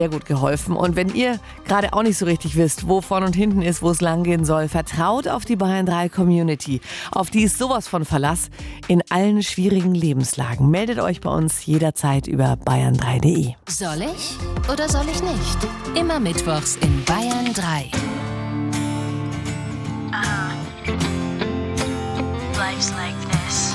sehr gut geholfen. Und wenn ihr gerade auch nicht so richtig wisst, wo vorn und hinten ist, wo es lang gehen soll, vertraut auf die Bayern 3 Community. Auf die ist sowas von Verlass in allen schwierigen Lebenslagen. Meldet euch bei uns jederzeit über bayern3.de. Soll ich oder soll ich nicht? Immer mittwochs in Bayern 3.